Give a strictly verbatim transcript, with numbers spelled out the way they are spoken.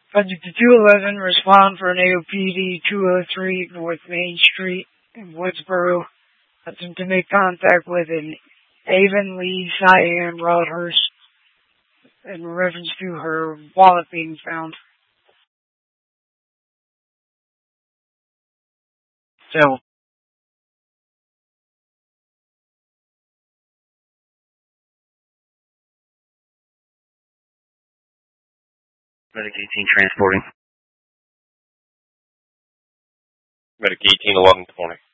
Subject to two eleven, respond for an A O P D two oh three North Main Street in Woodsboro. Attempt to make contact with an Avon Lee Cheyenne Broadhurst in reference to her wallet being found. So, Medic eighteen transporting. Medic eighteen eleven twenty.